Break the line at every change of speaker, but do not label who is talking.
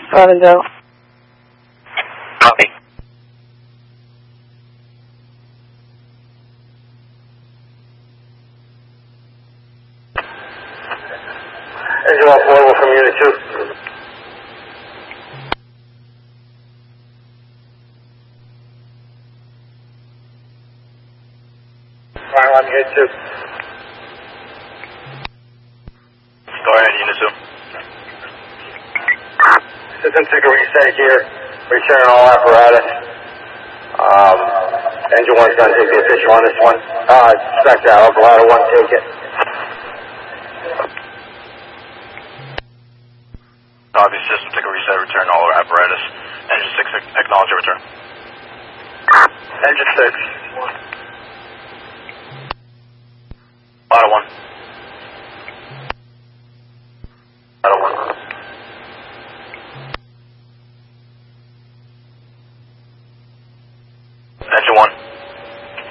11 Delta.
Copy.
Engine off level from Unit 2. Fire on Unit 2.
Go ahead, Unit 2.
System ticker reset here. Return all apparatus. Engine 1's going to take the official on this one. Spectre, Alvarado 1, take it.
Copy, system ticker reset, return all our apparatus. Engine 6, acknowledge your return.
Engine 6.
Auto 1.
Auto 1.